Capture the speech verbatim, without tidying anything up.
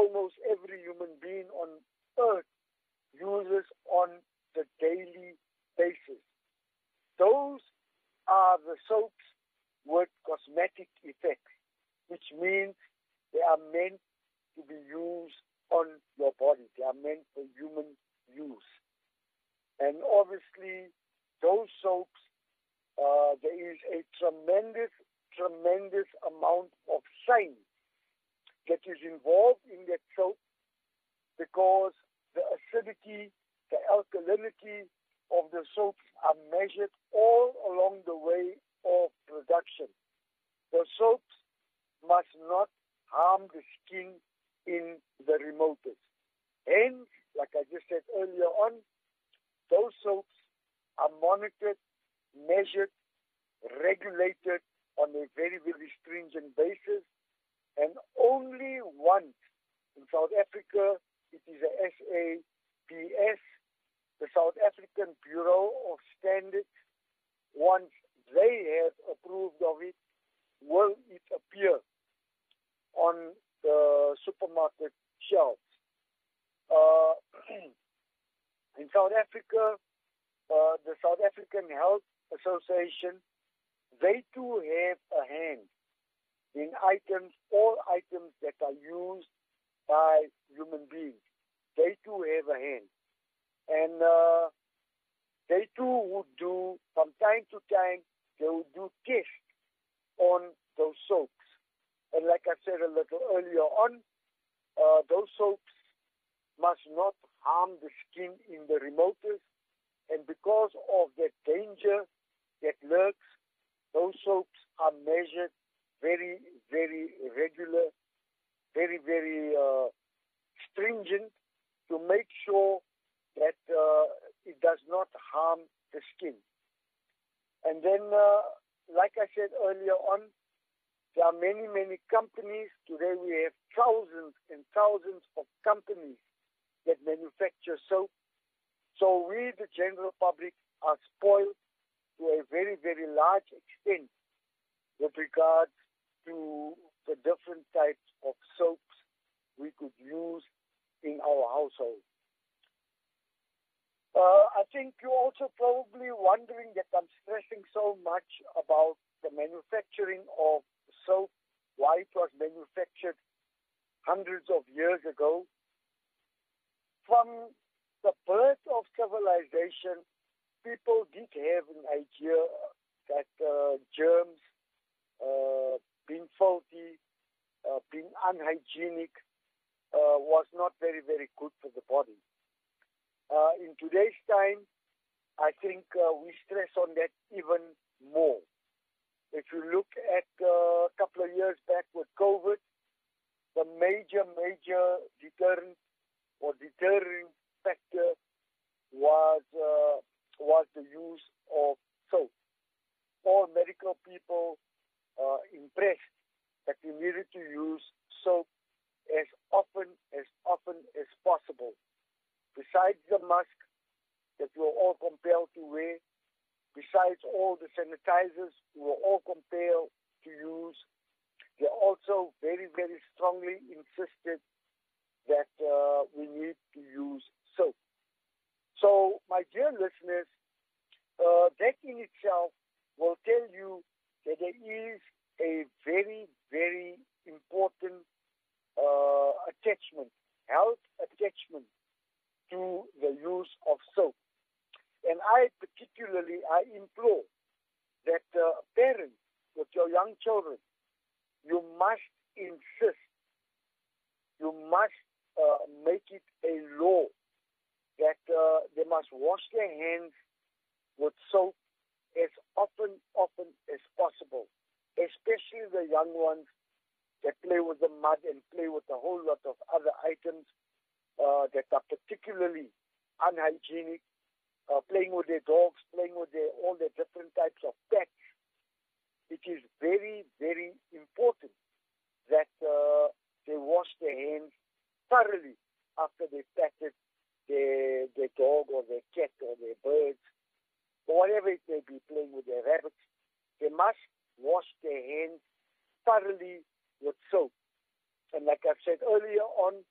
almost every human being on earth uses on the daily basis. Those are the soaps with cosmetic effects, which means they are meant to be used on your body. They are meant for human use. And obviously, those soaps, uh, there is a tremendous, tremendous amount of science that is involved in that soap, because the acidity, the alkalinity of the soaps are measured all along the way of production. The soaps must not harm the skin in the remoters. Hence, like I just said earlier on, those soaps are monitored, measured, regulated on a very, very stringent basis, and only once in South Africa, it is a S A P S, the South African Bureau of Standards, once they have approved of it, will it appear on the supermarket shelves. Uh, in South Africa, uh, the South African Health Association, they too have a hand in items, all items that are used by human beings. They too have a hand. And uh, they too would do, from time to time, they would do tests on those soaps. And like I said a little earlier on, uh, those soaps must not harm the skin in the remoters. And because of that danger that lurks, those soaps are measured very, very regular, very, very uh, stringent to make sure that uh, it does not harm the skin. And then, uh, like I said earlier on, there are many, many companies. Today we have thousands and thousands of companies that manufacture soap. So we, the general public, are spoiled to a very, very large extent with regards to the different types of soaps we could use in our household. Uh, I think you're also probably wondering that I'm stressing so much about the manufacturing of soap, why it was manufactured hundreds of years ago. From the birth of civilization, people did have an idea that uh, germs, uh, being faulty, uh, being unhygienic, uh, was not very, very good for the body. Uh, in today's time, I think uh, we stress on that even more. If you look at uh, a couple of years back with COVID, the major, major deterrent or deterring factor was uh, was the use of soap. All medical people uh, impressed that we needed to use soap as often, as often as possible. Besides the mask that we were all compelled to wear, besides all the sanitizers we were all compelled to use, they also very, very strongly insisted that uh, we need to use soap. So, my dear listeners, uh, that in itself will tell you that there is a very, very important uh, attachment, health attachment to the use of soap. And I particularly, I implore that uh, parents with your young children, you must insist, you must uh, make it a law that uh, they must wash their hands with soap as often, often as possible, especially the young ones that play with the mud and play with a whole lot of other items uh, that are particularly unhygienic, uh, playing with their dogs, playing with their, all the different types of pets. It is very, very important that uh, they wash their hands thoroughly after they've patted their, their dog or their cat or their birds, or whatever it may be, playing with their rabbits. They must wash their hands thoroughly with soap. And like I've said earlier on,